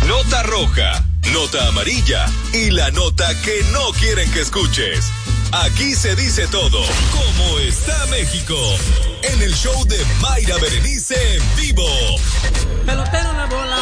nota roja, nota amarilla y la nota que no quieren que escuches. Aquí se dice todo. ¿Cómo está México? En el show de Mayra Berenice en vivo. Pelotero la bola.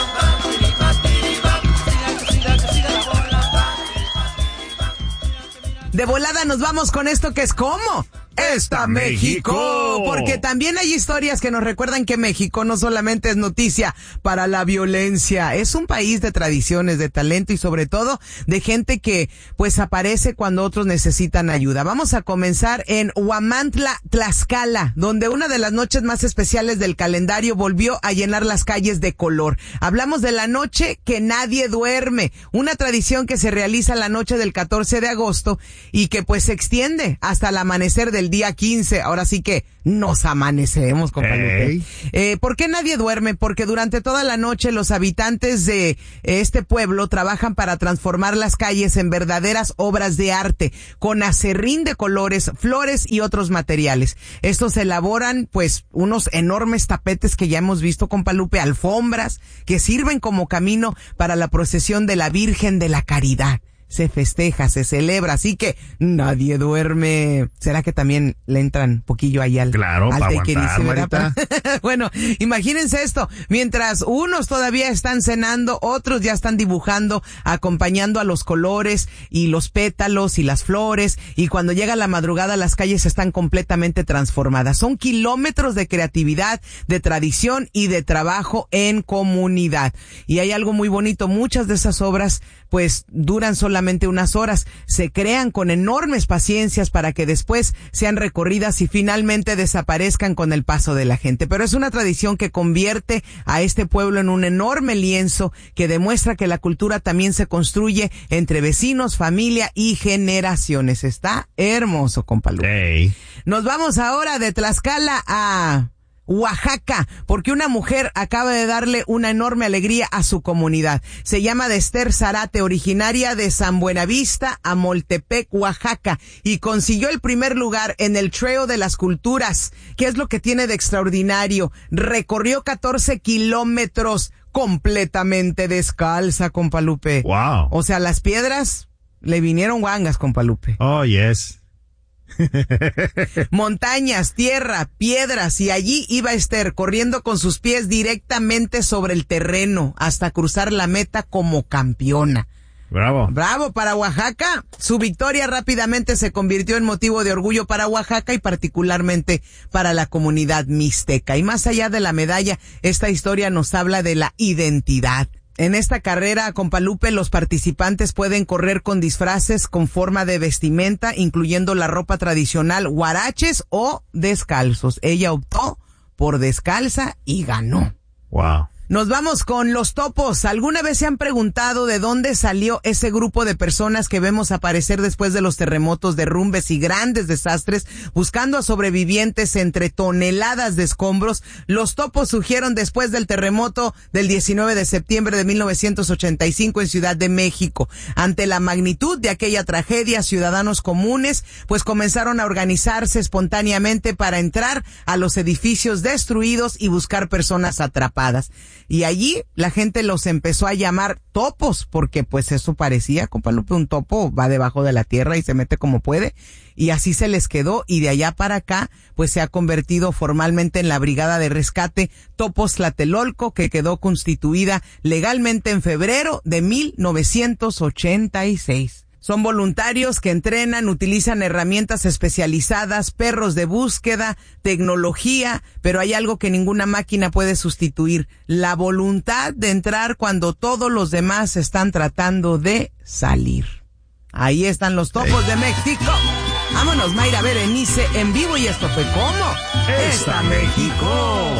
De volada nos vamos con esto que es ¿cómo? ¡Está México! Porque también hay historias que nos recuerdan que México no solamente es noticia para la violencia, es un país de tradiciones, de talento y sobre todo de gente que pues aparece cuando otros necesitan ayuda. Vamos a comenzar en Huamantla, Tlaxcala, donde una de las noches más especiales del calendario volvió a llenar las calles de color. Hablamos de la noche que nadie duerme, una tradición que se realiza la noche del 14 de agosto y que pues se extiende hasta el amanecer del día 15, ahora sí que nos amanecemos, compadre. ¿Por qué nadie duerme? Porque durante toda la noche los habitantes de este pueblo trabajan para transformar las calles en verdaderas obras de arte, con acerrín de colores, flores y otros materiales. Estos elaboran pues unos enormes tapetes que ya hemos visto, compa Lupe, alfombras que sirven como camino para la procesión de la Virgen de la Caridad. Se festeja, se celebra, así que nadie duerme. ¿Será que también le entran poquillo ahí al claro, al para tequerice, aguantar, Bueno, imagínense esto, mientras unos todavía están cenando, otros ya están dibujando, acompañando a los colores y los pétalos y las flores, y cuando llega la madrugada las calles están completamente transformadas. Son kilómetros de creatividad, de tradición y de trabajo en comunidad. Y hay algo muy bonito, muchas de esas obras pues duran solamente unas horas, se crean con enormes paciencias para que después sean recorridas y finalmente desaparezcan con el paso de la gente. Pero es una tradición que convierte a este pueblo en un enorme lienzo que demuestra que la cultura también se construye entre vecinos, familia y generaciones. Está hermoso, compa Lu. Hey. Nos vamos ahora de Tlaxcala a Oaxaca, porque una mujer acaba de darle una enorme alegría a su comunidad. Se llama Esther Zarate, originaria de San Buenavista, Amoltepec, Oaxaca, y consiguió el primer lugar en el Trail de las Culturas. ¿Qué es lo que tiene de extraordinario? Recorrió 14 kilómetros completamente descalza, compa Lupe. Wow. O sea, las piedras le vinieron guangas, compa Lupe. Oh, yes. Montañas, tierra, piedras, y allí iba Esther corriendo con sus pies directamente sobre el terreno hasta cruzar la meta como campeona. Bravo. Bravo para Oaxaca. Su victoria rápidamente se convirtió en motivo de orgullo para Oaxaca y particularmente para la comunidad mixteca. Y más allá de la medalla, esta historia nos habla de la identidad. En esta carrera, compa Lupe, los participantes pueden correr con disfraces con forma de vestimenta, incluyendo la ropa tradicional, huaraches o descalzos. Ella optó por descalza y ganó. Wow. Nos vamos con los topos. ¿Alguna vez se han preguntado de dónde salió ese grupo de personas que vemos aparecer después de los terremotos, derrumbes y grandes desastres, buscando a sobrevivientes entre toneladas de escombros? Los topos surgieron después del terremoto del 19 de septiembre de 1985 en Ciudad de México. Ante la magnitud de aquella tragedia, ciudadanos comunes pues comenzaron a organizarse espontáneamente para entrar a los edificios destruidos y buscar personas atrapadas. Y allí la gente los empezó a llamar topos, porque pues eso parecía, compa Lupe, un topo va debajo de la tierra y se mete como puede, y así se les quedó, y de allá para acá pues se ha convertido formalmente en la Brigada de Rescate Topos Tlatelolco, que quedó constituida legalmente en febrero de 1986. Son voluntarios que entrenan, utilizan herramientas especializadas, perros de búsqueda, tecnología, pero hay algo que ninguna máquina puede sustituir: la voluntad de entrar cuando todos los demás están tratando de salir. Ahí están los topos de México. Vámonos, Mayra Berenice en vivo, y esto fue ¿Cómo? ¡Está México!